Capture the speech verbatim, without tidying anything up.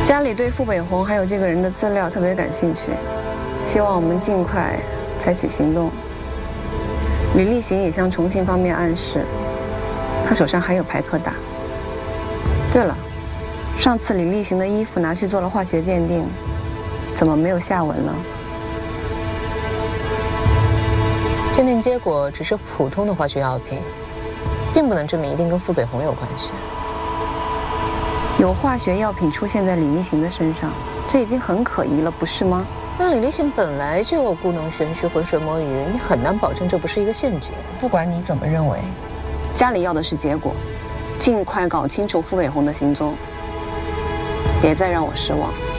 家里对傅北红还有这个人的资料特别感兴趣，希望我们尽快采取行动。吕立行也向重庆方面暗示，他手上还有牌可打。对了，上次吕立行的衣服拿去做了化学鉴定，怎么没有下文了？ 鉴定结果只是普通的化学药品，并不能证明一定跟傅北红有关系。 有化学药品出现在李立行的身上，这已经很可疑了，不是吗？ 那李立行本来就有故弄玄虚、浑水摸鱼，你很难保证这不是一个陷阱。 不管你怎么认为，家里要的是结果，尽快搞清楚傅北红的行踪，别再让我失望。